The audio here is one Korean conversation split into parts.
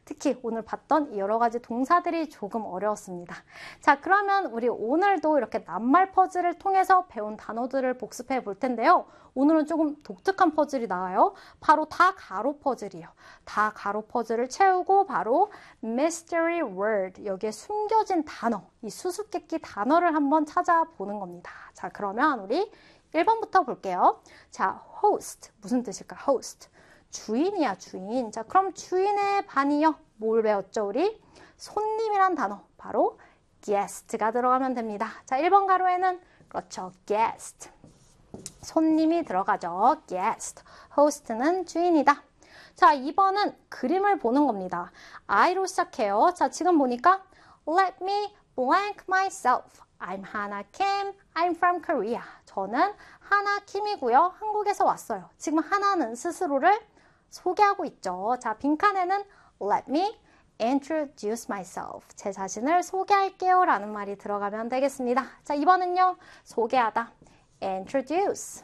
특히 오늘 봤던 이 여러 가지 동사들이 조금 어려웠습니다. 자, 그러면 우리 오늘도 이렇게 낱말 퍼즐을 통해서 배운 단어들을 복습해 볼 텐데요. 오늘은 조금 독특한 퍼즐이 나와요. 바로 다 가로 퍼즐이에요. 다 가로 퍼즐을 채우고 바로 mystery word, 여기에 숨겨진 단어, 이 수수께끼 단어를 한번 찾아보는 겁니다. 자, 그러면 우리 1번부터 볼게요. 자, host, 무슨 뜻일까? host. 주인이야, 주인. 자, 그럼 주인의 반이요. 뭘 배웠죠, 우리? 손님이란 단어, 바로 guest가 들어가면 됩니다. 자, 1번 가로에는 그렇죠, guest. 손님이 들어가죠, guest. host는 주인이다. 자, 2번은 그림을 보는 겁니다. I로 시작해요. 자, 지금 보니까 let me blank myself. I'm Hana Kim. I'm from Korea. 저는 하나 킴이고요. 한국에서 왔어요. 지금 하나는 스스로를 소개하고 있죠. 자, 빈칸에는 let me introduce myself. 제 자신을 소개할게요 라는 말이 들어가면 되겠습니다. 자, 2번은요. 소개하다. introduce.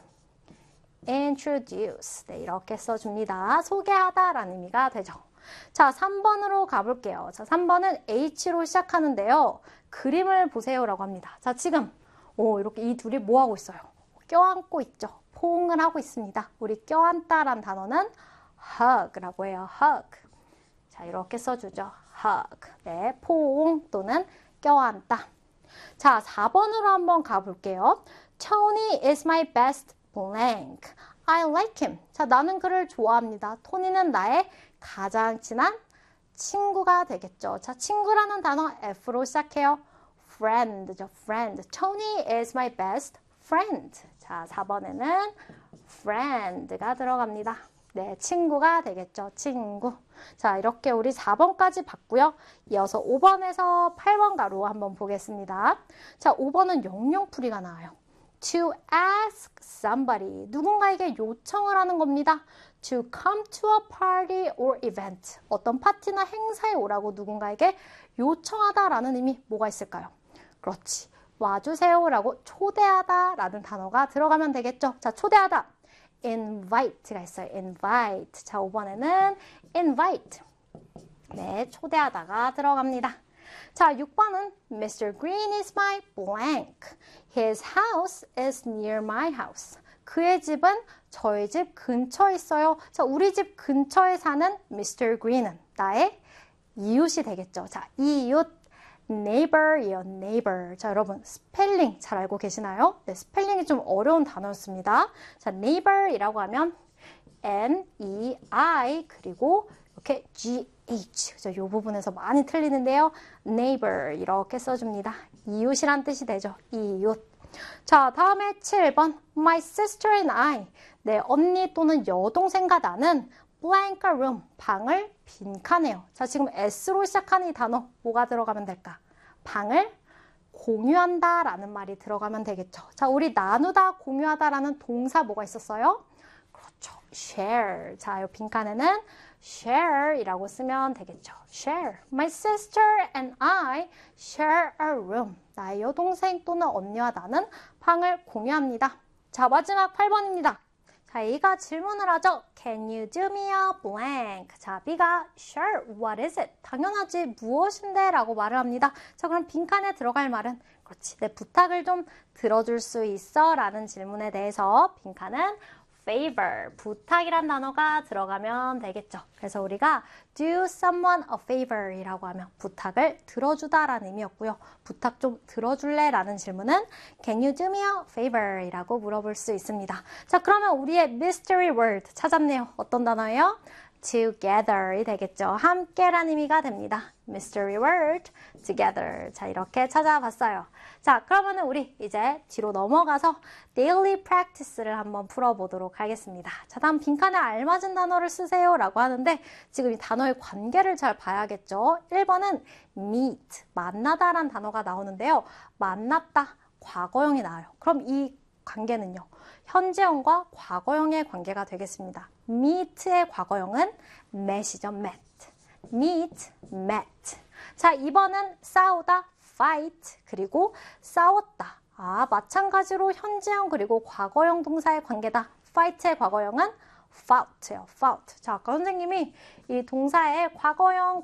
introduce. 네, 이렇게 써줍니다. 소개하다 라는 의미가 되죠. 자, 3번으로 가볼게요. 자, 3번은 H로 시작하는데요. 그림을 보세요 라고 합니다. 자, 지금 이렇게 이 둘이 뭐 하고 있어요? 껴안고 있죠. 포옹을 하고 있습니다. 우리 껴안다란 단어는 hug라고 해요. hug. 자, 이렇게 써주죠. hug. 네, 포옹 또는 껴안다. 자, 4번으로 한번 가볼게요. Tony is my best blank. I like him. 자, 나는 그를 좋아합니다. 토니는 나의 가장 친한 친구가 되겠죠. 자, 친구라는 단어 F로 시작해요. friend죠. friend. Tony is my best friend. 자, 4번에는 friend가 들어갑니다. 네, 친구가 되겠죠. 친구. 자, 이렇게 우리 4번까지 봤고요. 이어서 5번에서 8번 가로 한번 보겠습니다. 자, 5번은 영영풀이가 나와요. To ask somebody. 누군가에게 요청을 하는 겁니다. To come to a party or event. 어떤 파티나 행사에 오라고 누군가에게 요청하다라는 의미 뭐가 있을까요? 그렇지. 와주세요 라고 초대하다 라는 단어가 들어가면 되겠죠. 자, 초대하다. invite가 있어요. invite. 자, 5번에는 invite. 네, 초대하다가 들어갑니다. 자, 6번은 Mr. Green is my blank. His house is near my house. 그의 집은 저희 집 근처에 있어요. 자, 우리 집 근처에 사는 Mr. Green은 나의 이웃이 되겠죠. 자, 이웃. neighbor이요, neighbor. 자, 여러분 스펠링 잘 알고 계시나요? 네, 스펠링이 좀 어려운 단어였습니다. 자, neighbor이라고 하면 N-E-I 그리고 이렇게 G-H. 이 부분에서 많이 틀리는데요. neighbor 이렇게 써줍니다. 이웃이란 뜻이 되죠. 이웃. 자, 다음에 7번. My sister and I. 네, 언니 또는 여동생과 나는 blank a room. 방을 빈칸해요. 자, 지금 S로 시작하는 이 단어 뭐가 들어가면 될까? 방을 공유한다 라는 말이 들어가면 되겠죠. 자, 우리 나누다, 공유하다 라는 동사 뭐가 있었어요? 그렇죠. share. 자, 이 빈칸에는 share 이라고 쓰면 되겠죠. share. My sister and I share a room. 나의 여동생 또는 언니와 나는 방을 공유합니다. 자, 마지막 8번입니다. 자, A가 질문을 하죠. Can you do me a blank? 자, B가 Sure, what is it? 당연하지, 무엇인데? 라고 말을 합니다. 자, 그럼 빈칸에 들어갈 말은 그렇지, 내 부탁을 좀 들어줄 수 있어? 라는 질문에 대해서 빈칸은 favor, 부탁이란 단어가 들어가면 되겠죠. 그래서 우리가 do someone a favor 이라고 하면 부탁을 들어주다 라는 의미였고요. 부탁 좀 들어줄래? 라는 질문은 can you do me a favor 이라고 물어볼 수 있습니다. 자, 그러면 우리의 mystery word 찾았네요. 어떤 단어예요? together이 되겠죠. 함께란 의미가 됩니다. mystery word, together. 자, 이렇게 찾아봤어요. 자, 그러면 우리 이제 뒤로 넘어가서 daily practice를 한번 풀어보도록 하겠습니다. 자, 다음 빈칸에 알맞은 단어를 쓰세요 라고 하는데 지금 이 단어의 관계를 잘 봐야겠죠. 1번은 meet, 만나다 라는 단어가 나오는데요. 만났다, 과거형이 나와요. 그럼 이 관계는요. 현재형과 과거형의 관계가 되겠습니다. meet의 과거형은 met이죠. met. meet, met. 자, 2번은 싸우다, fight. 그리고 싸웠다. 아, 마찬가지로 현재형 그리고 과거형 동사의 관계다. fight의 과거형은 fought예요. fought. 자, 아까 선생님이 이 동사의 과거형,